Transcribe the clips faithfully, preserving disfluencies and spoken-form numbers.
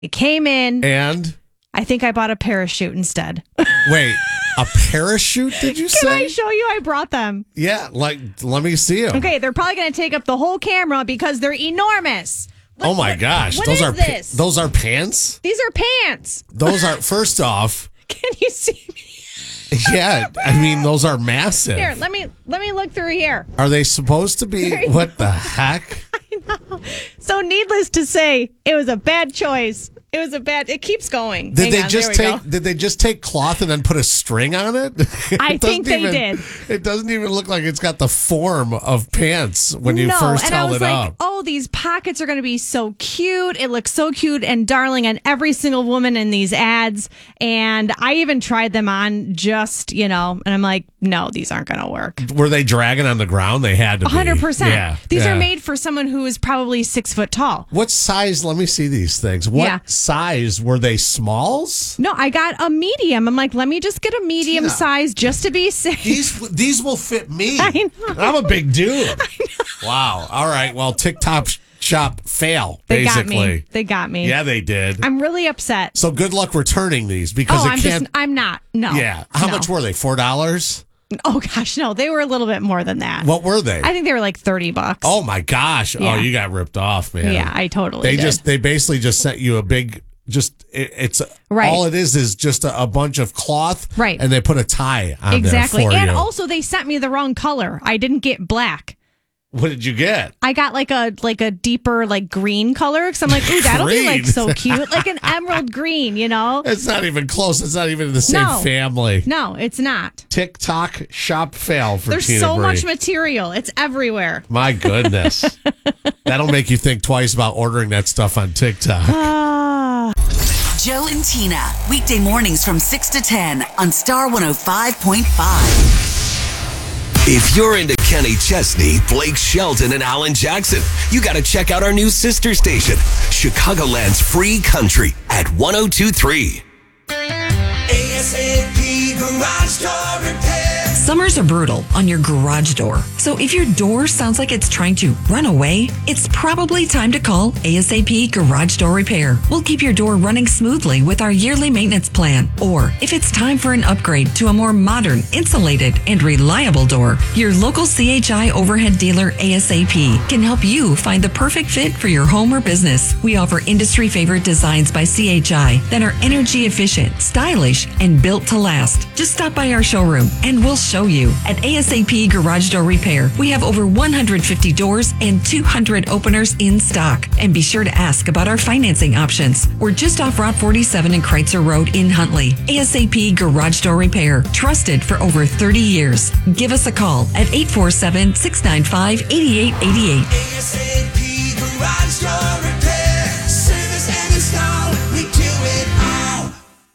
It came in. And? I think I bought a parachute instead. Wait, a parachute, did you Can say? Can I show you? I brought them. Yeah, like, let me see them. Okay, they're probably going to take up the whole camera because they're enormous. Look, oh, my what, gosh. What those is are this? Pa- those are pants? These are pants. Those are, first off. Can you see me? Yeah, I mean, those are massive. Here, let me let me look through here. Are they supposed to be? What the heck? I know. So needless to say, it was a bad choice. It was a bad. It keeps going. Did Hang they on, just there we take? go. Did they just take cloth and then put a string on it? it I think they even, did. It doesn't even look like it's got the form of pants when you no, first and held I was it like, up. oh, these pockets are going to be so cute. It looks so cute and darling on every single woman in these ads. And I even tried them on just, you know, and I'm like, no, these aren't going to work. Were they dragging on the ground? They had to be. one hundred percent. Yeah, these yeah. are made for someone who is probably six foot tall. What size? Let me see these things. What Yeah. size? Were they smalls? No, I got a medium. I'm like, let me just get a medium Yeah. size just to be safe. These these will fit me. I know. I'm a big dude. Wow. All right. Well, TikTok shop fail, They basically. got me. They got me. Yeah, they did. I'm really upset. So good luck returning these because oh, it I'm can't. just, I'm not. No. Yeah. How No. much were they? Four dollars? Oh gosh, no, they were a little bit more than that. What were they? I think they were like thirty bucks. Oh my gosh! Yeah. Oh, you got ripped off, man. Yeah, I totally They did. just they basically just sent you a big. Just it, it's Right. all it is is just a, a bunch of cloth, Right. And they put a tie on Exactly. there for And you. also they sent me the wrong color. I didn't get black. What did you get? I got like a like a deeper like green color because I'm like, ooh, that'll be like Green. so cute, like an emerald green, you know? It's not even close. It's not even in the same No. family. No, it's not. TikTok shop fail for There's Tina so Bree. much material. It's everywhere. My goodness, that'll make you think twice about ordering that stuff on TikTok. Ah. Joe and Tina, weekday mornings from six to ten on Star one oh five point five. If you're into Kenny Chesney, Blake Shelton, and Alan Jackson, you got to check out our new sister station, Chicagoland's Free Country at one oh two point three. A S A P Garage Door Repair. Summers are brutal on your garage door. So if your door sounds like it's trying to run away, it's probably time to call A S A P Garage Door Repair. We'll keep your door running smoothly with our yearly maintenance plan. Or if it's time for an upgrade to a more modern, insulated, and reliable door, your local C H I overhead dealer A S A P can help you find the perfect fit for your home or business. We offer industry favorite designs by C H I that are energy efficient, stylish, and built to last. Just stop by our showroom and we'll show you. At A S A P Garage Door Repair, we have over one hundred fifty doors and two hundred openers in stock. And be sure to ask about our financing options. We're just off Route forty-seven and Kreitzer Road in Huntley. A S A P Garage Door Repair, trusted for over thirty years. Give us a call at eight four seven, six nine five, eight eight eight eight. A S A P Garage Door Repair. Service and install, we do it all.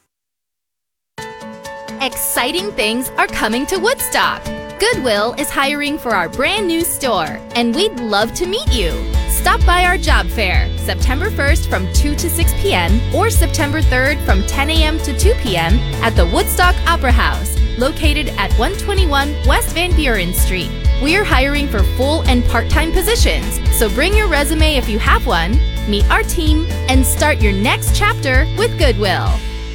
Exciting things are coming to Woodstock. Goodwill is hiring for our brand new store, and we'd love to meet you. Stop by our job fair, September first from two to six p.m. or September third from ten a.m. to two p.m. at the Woodstock Opera House, located at one twenty-one West Van Buren Street. We're hiring for full and part-time positions, so bring your resume if you have one, meet our team, and start your next chapter with Goodwill.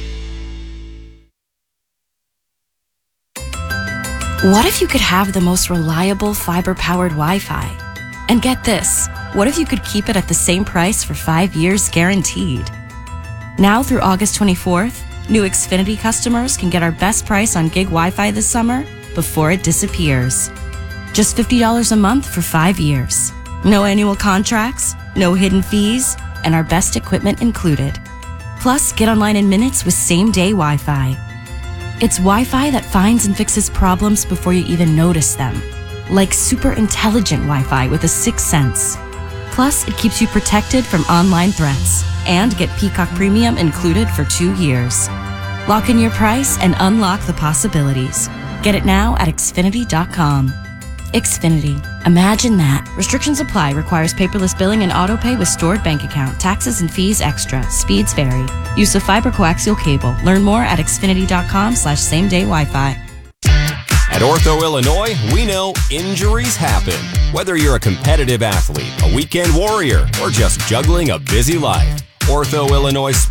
What if you could have the most reliable fiber-powered Wi-Fi? And get this, what if you could keep it at the same price for five years guaranteed? Now through August twenty-fourth, new Xfinity customers can get our best price on gig Wi-Fi this summer before it disappears. Just fifty dollars a month for five years. No annual contracts, no hidden fees, and our best equipment included. Plus, get online in minutes with same-day Wi-Fi. It's Wi-Fi that finds and fixes problems before you even notice them. Like super intelligent Wi-Fi with a sixth sense. Plus, it keeps you protected from online threats. And get Peacock Premium included for two years. Lock in your price and unlock the possibilities. Get it now at Xfinity dot com. Xfinity. Imagine that. Restrictions apply. Requires paperless billing and auto pay with stored bank account. Taxes and fees extra. Speeds vary. Use of fiber coaxial cable. Learn more at Xfinity dot com slash same day Wi-Fi. At Ortho, Illinois, we know injuries happen. Whether you're a competitive athlete, a weekend warrior, or just juggling a busy life, Ortho, Illinois